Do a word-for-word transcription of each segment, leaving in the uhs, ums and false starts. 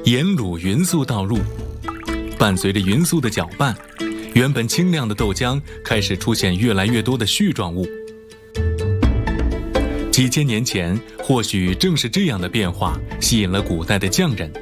盐卤匀速倒入，伴随着匀速的搅拌，原本清亮的豆浆开始出现越来越多的絮状物。几千年前，或许正是这样的变化吸引了古代的匠人，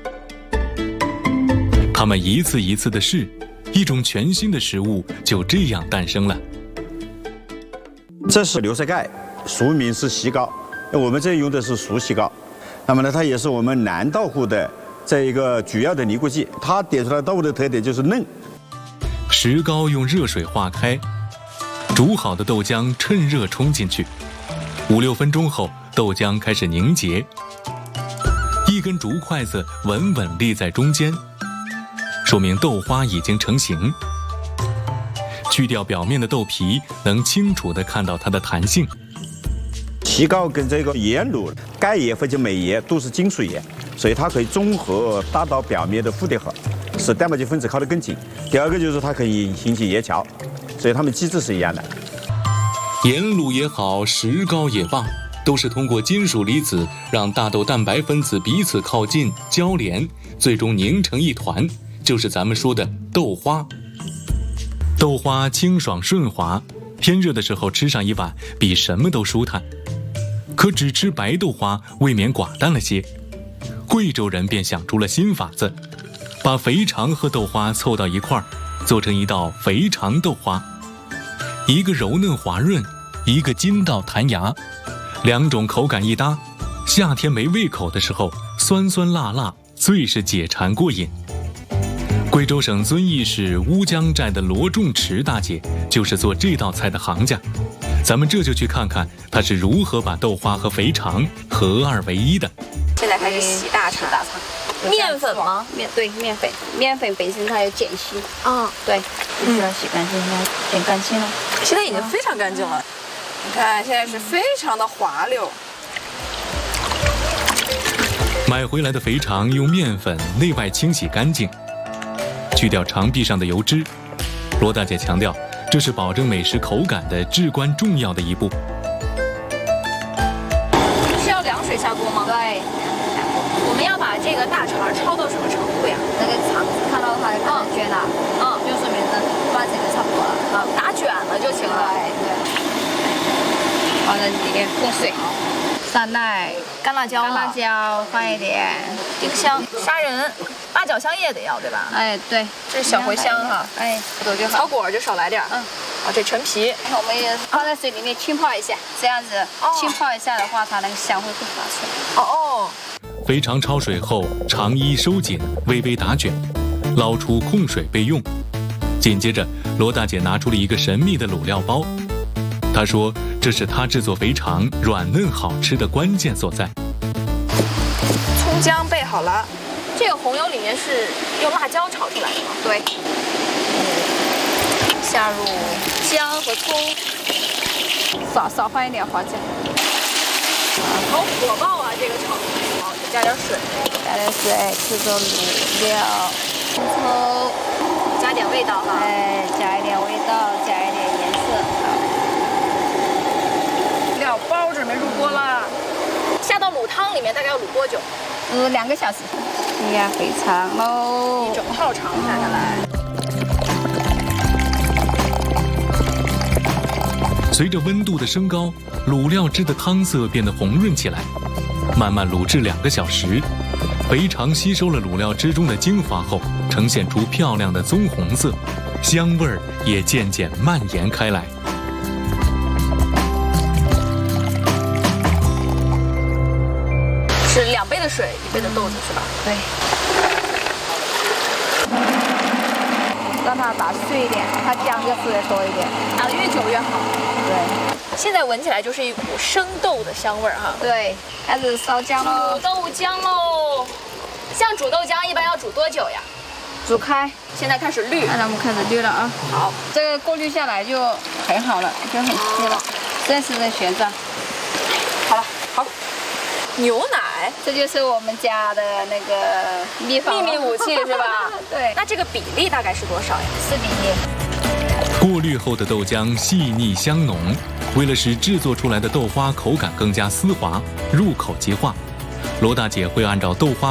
他们一次一次的试，一种全新的食物就这样诞生了。 这是流色盖，俗名是席糕，我们这用的是熟席糕。那么呢，它也是我们南豆腐的这一个主要的凝固剂。它点出来豆腐的特点就是嫩。 石膏用热水化开，煮好的豆浆趁热冲进去，五六分钟后，豆浆开始凝结，一根竹筷子稳稳立在中间，说明豆花已经成型。去掉表面的豆皮，能清楚地看到它的弹性。 席糕跟这个盐卤、钙盐或者镁盐都是金属盐，所以它可以中和达到表面的蝴蝶核，使蛋白质分子靠得更紧。第二个就是它可以引起盐桥，所以它们机制是一样的。 盐卤也好，石膏也罢，都是通过金属离子让大豆蛋白分子彼此靠近交连，最终凝成一团，就是咱们说的豆花。豆花清爽顺滑，天热的时候吃上一碗比什么都舒坦。可只吃白豆花未免寡淡了些，贵州人便想出了新法子，把肥肠和豆花凑到一块儿，做成一道肥肠豆花。一个柔嫩滑润，一个筋道弹牙，两种口感一搭，夏天没胃口的时候，酸酸辣辣，最是解馋过瘾。贵州省遵义市乌江寨的罗仲池大姐就是做这道菜的行家，咱们这就去看看她是如何把豆花和肥肠合二为一的。 现在开始洗大肠，大肠，面粉吗？ 面对面粉，面粉本身它有碱性， 啊、嗯， 对，必须要洗干净，要点干净了。 现在已经非常干净了，你看现在是非常的滑溜。 买回来的肥肠用面粉内外清洗干净，去掉肠壁上的油脂。罗大姐强调，这是保证美食口感的至关重要的一步。 是要凉水下锅吗？ 对， 我们要把这个大肠焯到什么程度呀？ 那个肠子看到它打卷了， 嗯， 就说明呢完整的差不多了， 啊，打卷了就行了。 对对。完了里面过水，酸奶、 干辣椒， 干辣椒放一点， 丁香、砂仁、八角香叶得要对吧？ 哎对， 这是小茴香哈， 哎，都就好。 草果就少来点，嗯，啊这陈皮， 我们也放在水里面浸泡一下，这样子浸泡一下的话，它那个香会更发出来。 哦哦。 肥肠焯水后，肠衣收紧，微微打卷，捞出控水备用。紧接着，罗大姐拿出了一个神秘的卤料包，她说这是她制作肥肠软嫩好吃的关键所在。 葱姜备好了，这个红油里面是用辣椒炒出来的吗？ 对。下入姜和葱，少少放一点花椒。 好火爆啊！这个炒好，加点水， 加点水，制作卤料，葱， 加点味道哈。 哎，加一点味道，加一点颜色。 料包准备入锅了，下到卤汤里面大概要卤多久？ 呃，两个小时。哎呀，肥肠喽， 一整套肠下下来。 随着温度的升高，卤料汁的汤色变得红润起来。慢慢卤制两个小时，肥肠吸收了卤料汁中的精华后，呈现出漂亮的棕红色，香味儿也渐渐蔓延开来。 是两杯的水，一杯的豆子是吧？ 对。让它打碎一点，它姜就吃的多一点， 打得越久越好。 对。 现在闻起来就是一股生豆的香味儿哈。 对，开始烧姜喽。 煮豆浆喽。像煮豆浆一般要煮多久呀？ 煮开。 现在开始滤。 那咱们开始滤了啊。 好。 这个过滤下来就很好了，就很细了。正式的旋转。 好了，好。牛奶， 这就是我们家的那个秘方秘密武器是吧？ 对。 那这个比例大概是多少呀？ 四比一。 过滤后的豆浆细腻香浓，为了使制作出来的豆花口感更加丝滑，入口即化，罗大姐会按照豆花